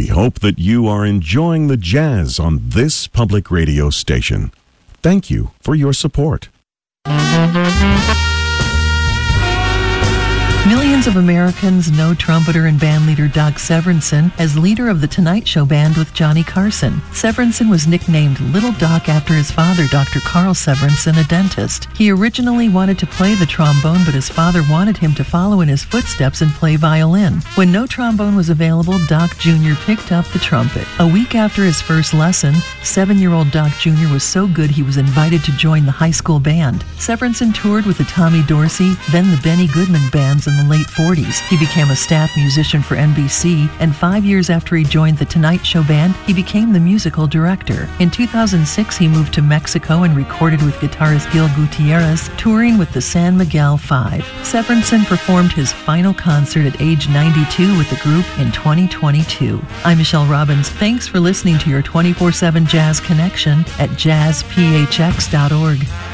hope that you are enjoying the jazz on this public radio station. Thank you for your support. Millions of Americans know trumpeter and bandleader Doc Severinsen as leader of the Tonight Show band with Johnny Carson. Severinsen was nicknamed Little Doc after his father, Dr. Carl Severinsen, a dentist. He originally wanted to play the trombone, but his father wanted him to follow in his footsteps and play violin. When no trombone was available, Doc Jr. picked up the trumpet. A week after his first lesson, 7-year-old Doc Jr. was so good he was invited to join the high school band. Severinsen toured with the Tommy Dorsey, then the Benny Goodman bands in the late 40s. He became a staff musician for NBC, and 5 years after he joined the Tonight Show band, he became the musical director. In 2006, he moved to Mexico and recorded with guitarist Gil Gutierrez, touring with the San Miguel Five. Severinsen performed his final concert at age 92 with the group in 2022. I'm Michelle Robbins. Thanks for listening to your 24/7 Jazz Connection at jazzphx.org.